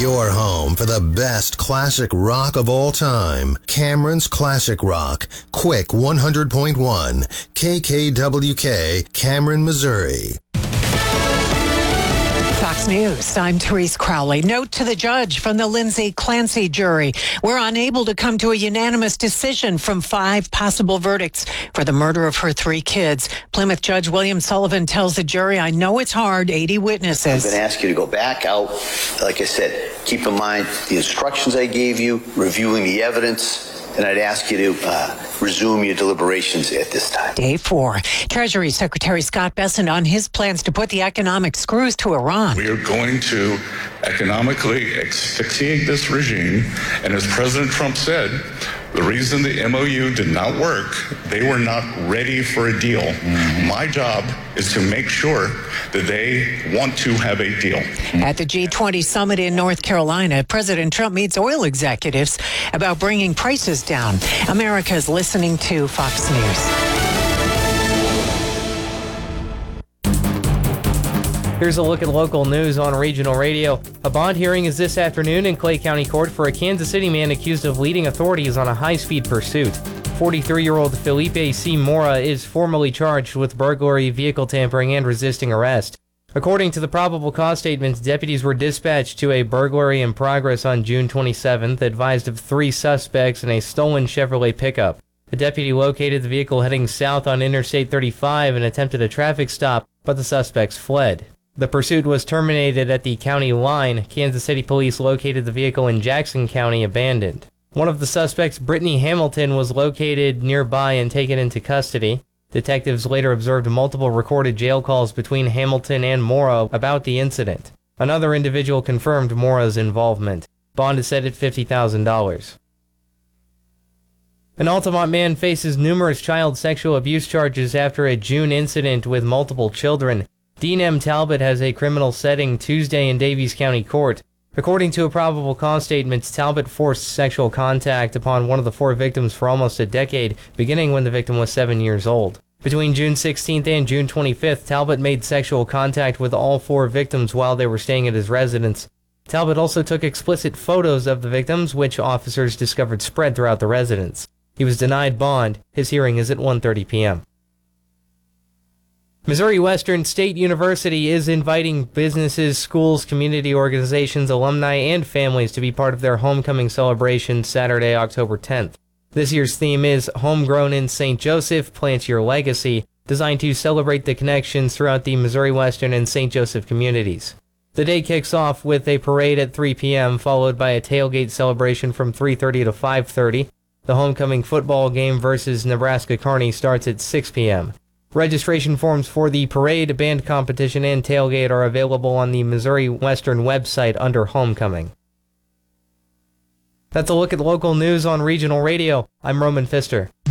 Your home for the best classic rock of all time. Cameron's Classic Rock. Quick 100.1. KKWK, Cameron, Missouri. Fox News, I'm Therese Crowley. Note to the judge from the Lindsay Clancy jury. We're unable to come to a unanimous decision from 5 possible verdicts for the murder of her 3 kids. Plymouth Judge William Sullivan tells the jury, I know it's hard, 80 witnesses. I'm going to ask you to go back out. Like I said, keep in mind the instructions I gave you, reviewing the evidence, and I'd ask you to resume your deliberations at this time. Day 4. Treasury Secretary Scott Bessent on his plans to put the economic screws to Iran. We are going to economically asphyxiate this regime, and as President Trump said, the reason the MOU did not work, they were not ready for a deal. My job is to make sure that they want to have a deal. At the G20 summit in North Carolina, President Trump meets oil executives about bringing prices down. America's listening to Fox News. Here's a look at local news on regional radio. A bond hearing is this afternoon in Clay County Court for a Kansas City man accused of leading authorities on a high-speed pursuit. 43-year-old Felipe C. Mora is formally charged with burglary, vehicle tampering, and resisting arrest. According to the probable cause statements, deputies were dispatched to a burglary in progress on June 27th, advised of 3 suspects in a stolen Chevrolet pickup. The deputy located the vehicle heading south on Interstate 35 and attempted a traffic stop, but the suspects fled. The pursuit was terminated at the county line. Kansas City police located the vehicle in Jackson County abandoned. One of the suspects, Brittany Hamilton, was located nearby and taken into custody. Detectives later observed multiple recorded jail calls between Hamilton and Mora about the incident. Another individual confirmed Mora's involvement. Bond is set at $50,000. An Altamont man faces numerous child sexual abuse charges after a June incident with multiple children. Dean M. Talbot has a criminal setting Tuesday in Davies County Court. According to a probable cause statement, Talbot forced sexual contact upon one of the 4 victims for almost a decade, beginning when the victim was 7 years old. Between June 16th and June 25th, Talbot made sexual contact with all 4 victims while they were staying at his residence. Talbot also took explicit photos of the victims, which officers discovered spread throughout the residence. He was denied bond. His hearing is at 1:30 p.m. Missouri Western State University is inviting businesses, schools, community organizations, alumni, and families to be part of their homecoming celebration Saturday, October 10th. This year's theme is Homegrown in St. Joseph, Plant Your Legacy, designed to celebrate the connections throughout the Missouri Western and St. Joseph communities. The day kicks off with a parade at 3 p.m., followed by a tailgate celebration from 3:30 to 5:30. The homecoming football game versus Nebraska Kearney starts at 6 p.m. Registration forms for the parade, band competition, and tailgate are available on the Missouri Western website under Homecoming. That's a look at local news on regional radio. I'm Roman Pfister.